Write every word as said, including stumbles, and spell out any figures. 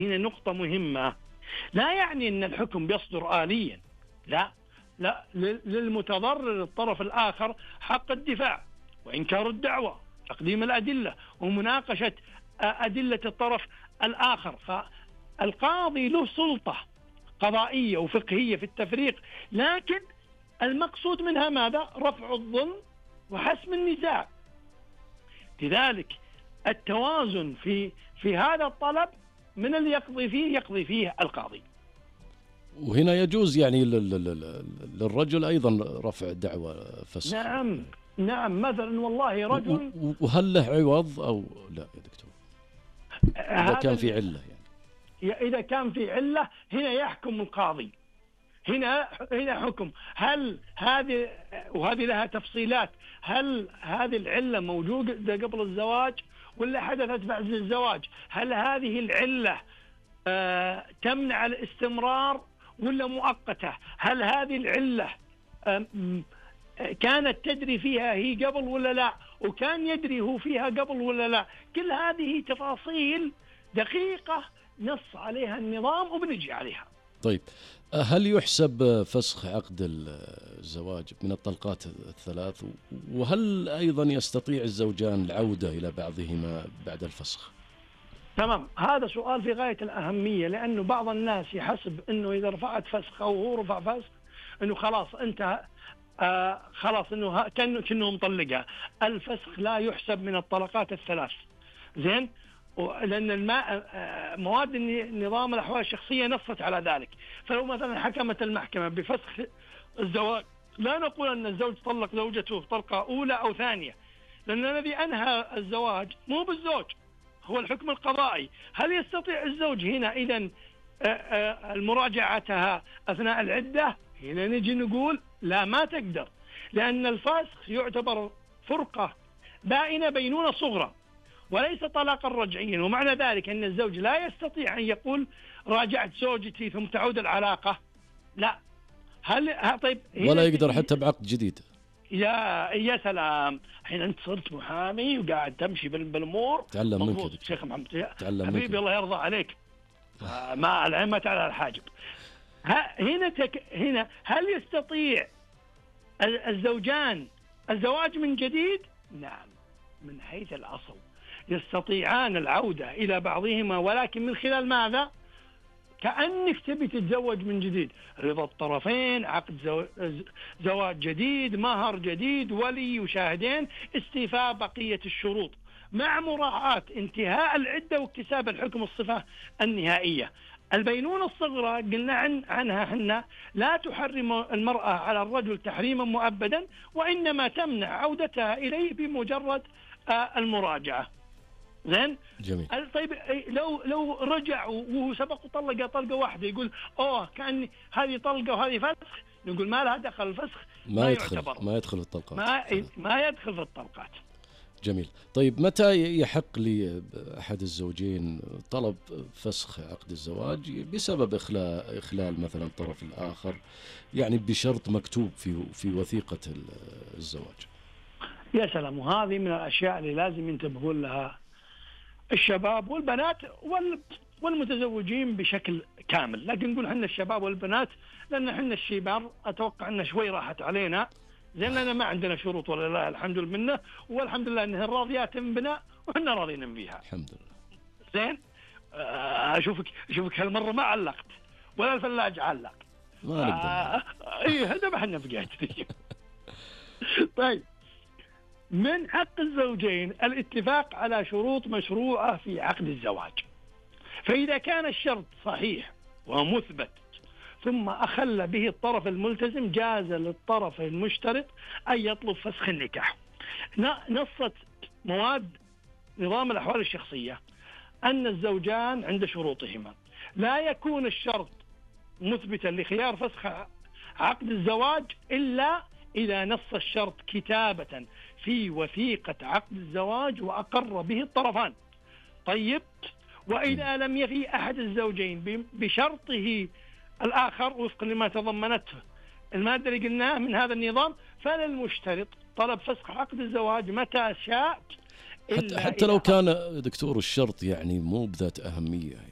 هنا نقطة مهمة، لا يعني أن الحكم بيصدر آليا، لا لا، للمتضرر الطرف الآخر حق الدفاع وإنكار الدعوة، تقديم الأدلة ومناقشة أدلة الطرف الآخر. فالقاضي له سلطة قضائية وفقهية في التفريق، لكن المقصود منها ماذا؟ رفع الظلم وحسم النزاع. لذلك التوازن في في هذا الطلب من اللي يقضي فيه يقضي فيه القاضي. وهنا يجوز يعني للرجل أيضا رفع دعوى فسخ. نعم نعم، مثلا والله رجل، وهل له عوض أو لا يا دكتور إذا كان في علة؟ يعني إذا كان في علة هنا يحكم القاضي، هنا هنا حكم. هل هذه، وهذه لها تفصيلات، هل هذه العلة موجودة قبل الزواج ولا حدثت بعد الزواج؟ هل هذه العلة آه تمنع الاستمرار ولا مؤقتة؟ هل هذه العلة آه كانت تدري فيها هي قبل ولا لا، وكان يدري هو فيها قبل ولا لا؟ كل هذه تفاصيل دقيقة نص عليها النظام وبنجي عليها. طيب، هل يحسب فسخ عقد الزواج من الطلقات الثلاث؟ وهل أيضا يستطيع الزوجان العودة إلى بعضهما بعد الفسخ؟ تمام، هذا سؤال في غاية الأهمية، لأنه بعض الناس يحسب أنه إذا رفعت فسخ أو هو رفع فسخ أنه خلاص أنت آه خلاص أنه كأنه كأنه مطلقها. الفسخ لا يحسب من الطلقات الثلاث، زين؟ لأن الماء مواد نظام الأحوال الشخصية نصت على ذلك. فلو مثلا حكمت المحكمة بفسخ الزواج، لا نقول أن الزوج طلق زوجته طلقة أولى أو ثانية، لأن الذي أنهى الزواج مو بالزوج، هو الحكم القضائي. هل يستطيع الزوج هنا إذن المراجعتها أثناء العدة؟ هنا نجي نقول لا، ما تقدر، لأن الفسخ يعتبر فرقة بائنة بينونة صغرى وليس طلاقا رجعيا. ومعنى ذلك أن الزوج لا يستطيع أن يقول راجعت زوجتي ثم تعود العلاقة، لا. هل طيب ولا يقدر حتى بعقد جديد؟ يا يا سلام، الحين أنت صرت محامي وقاعد تمشي بالأمور. تعلم منك شيخ محمد حبيبي منك. الله يرضى عليك. ما العين ما تعلى الحاجب. هنا تك هنا هل يستطيع الزوجان الزواج من جديد؟ نعم، من حيث الأصل يستطيعان العودة إلى بعضهما، ولكن من خلال ماذا؟ كأنك تبي تتزوج من جديد، رضا الطرفين، عقد زو... زواج جديد، مهر جديد، ولي وشاهدين، استيفاء بقية الشروط، مع مراعاة انتهاء العدة واكتساب الحكم الصفة النهائية. البينونة الصغرى قلنا عن عنها حنا لا تحرم المرأة على الرجل تحريما مؤبدا، وإنما تمنع عودتها إليه بمجرد المراجعة. زين؟ جميل. طيب لو لو رجع وهو سبق وطلق طلقة واحدة، يقول أوه كان هذه طلقة وهذه فسخ، نقول ما لها دخل الفسخ، ما, ما يدخل يعتبر ما يدخل في الطلقات، ما ما يدخل في الطلقات. جميل. طيب، متى يحق لأحد الزوجين طلب فسخ عقد الزواج بسبب إخلاء إخلال مثلا الطرف الآخر، يعني بشرط مكتوب في في وثيقة الزواج؟ يا سلام، وهذه من الأشياء اللي لازم ينتبهون لها الشباب والبنات والمتزوجين بشكل كامل. لكن نقول حنا الشباب والبنات لأن حنا الشيبان أتوقع أن شوي راحت علينا، زين، لأن ما عندنا شروط ولله الحمد لله منه، والحمد لله أنها الراضيات بنا وحنا راضين فيها الحمد لله. زين. أشوفك أشوفك هالمرة ما علقت ولا الفلاج علق، ما نقدر. آه إيه هذا ما حنا بقيت. طيب، من حق الزوجين الاتفاق على شروط مشروعة في عقد الزواج، فإذا كان الشرط صحيح ومثبت ثم أخل به الطرف الملتزم، جاز للطرف المشترط أن يطلب فسخ النكاح. نصت مواد نظام الأحوال الشخصية أن الزوجان عند شروطهما لا يكون الشرط مثبتا لخيار فسخ عقد الزواج إلا إذا نص الشرط كتابة في وثيقة عقد الزواج وأقر به الطرفان. طيب، وإذا لم يفي أحد الزوجين بشرطه الآخر وفقا لما تضمنته المادة اللي قلناها من هذا النظام، فللمشترط طلب فسخ عقد الزواج متى شاء. حتى, حتى لو كان دكتور الشرط يعني مو بذات أهمية،